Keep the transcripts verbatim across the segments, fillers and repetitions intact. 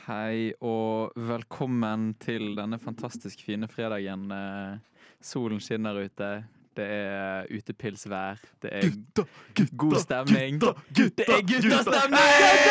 Hei og velkommen til denne fantastisk fine fredagen. Eh, Solen skinner ute. Det er utepilsvær. Det er Gutta, gutta, god stemning. Gutta, gutta, Det er guttastemning!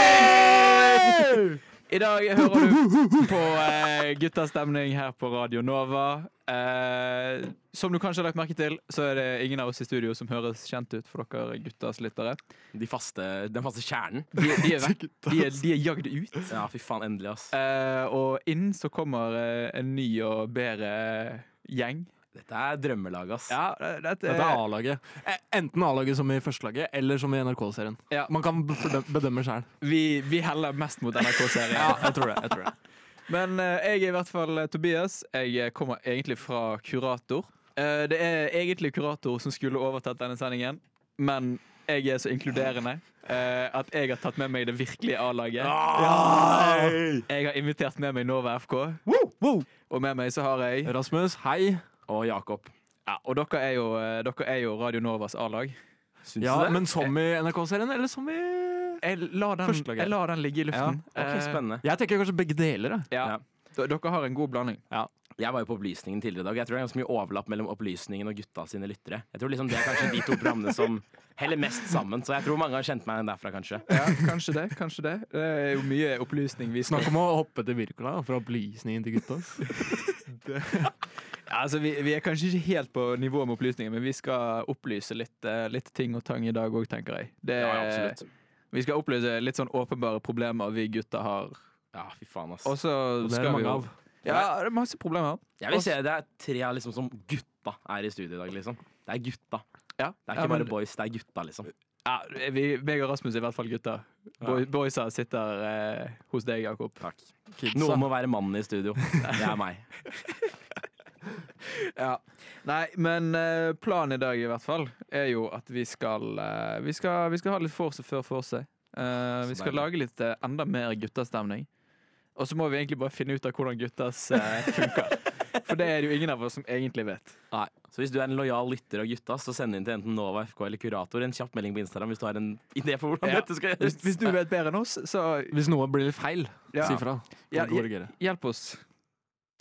I dag hører du på eh, guttastemning her på Radio Nova. Eh, som du kanskje har lagt merke til, så er det ingen av oss i studio som høres kjent ut for dere guttas lyttere. De faste, den faste kjernen. De, de er vekk. De er, de er jagd ut. Ja, fy faen, endelig, ass. Eh, og inn så kommer eh, en ny og bedre gjeng. Dette er drømmelaget, ass. Ja, dette Dette er A-laget. Eh, Enten A-laget som i førstelaget, eller som i N R K-serien. Ja. Man kan bedø- bedømme selv. vi, vi heller mest mot N R K-serien. Ja, jeg tror det. Jeg tror det. Men eh, jeg er i hvert fall eh, Tobias. Jeg kommer egentlig fra Kurator. Eh, det er egentlig Kurator som skulle overtatt denne sendingen, men jeg er så inkluderende eh, at jeg har tatt med meg det virkelige A-laget. Jeg har invitert med meg Nova F K. Woo, woo. Og med meg så har jeg Rasmus, hei. Og Jakob. ja, Og dere er jo, eh, dere er jo Radio Novas A-lag. Syns Ja, du det? men som i N R K-serien, eller som i Jeg lar den, Førstelaget. jeg lar den ligge i luften. Ok, Eh, spennende. Jeg tenker kanskje begge deler. Jeg. Ja. Ja. D- Dere har en god blanding. Jeg var jo på Opplysningen tidligere i dag. Jeg tror det er ganske mye overlapp mellom Opplysningen og gutta sine lyttere. Jeg tror liksom det er kanskje de to programmene som heller mest sammen. Så jeg tror mange har kjent meg derfra, kanskje. Ja, kanskje det. kanskje Det Det er jo mye opplysning vi skal Snakk om å hoppe til Wirkola fra opplysningen til gutta. ja, altså, vi, vi er kanskje ikke helt på nivå med opplysninger, men vi skal opplyse litt, eh, litt ting og tang i dag òg, tenker jeg. Det, Ja, absolutt. Vi skal opplyse litt sånn åpenbare problemer vi gutter har. Ja, fy faen, ass. Og så Og det er skal det vi mange jo av. Ja, det er masse problemer. Jeg vil se det er tre av liksom som gutta er i studio i dag, liksom. Det er gutta. Ja, Det er ja, ikke men- bare boys, det er gutta, liksom. Ja, vi, meg og Rasmus er i hvert fall gutter. Boy, Boysa sitter eh, hos deg, Jakob. Takk. Kidsa. Noen må være mannen i studio. Det er meg. Ja. Nei, men eh, planen i dag i hvert fall er jo at vi skal eh, Vi skal, vi skal ha litt forse før forse. Eh, vi Så skal deilig. lage litt eh, enda mer guttastemning. Og så må vi egentlig bare finne ut av hvordan guttas eh, funker. For det er det jo ingen av oss som egentlig vet. Så hvis du er en lojal lytter av gutta, så send inn til enten Nova F K eller Kurator en kjapp melding på Instagram hvis du har en idé for hvordan Ja. dette skal Hvis, gjøres. hvis du vet bedre enn oss, så Hvis noe blir litt feil, Ja. si fra. Ja, Kan korrigere. hjelp oss.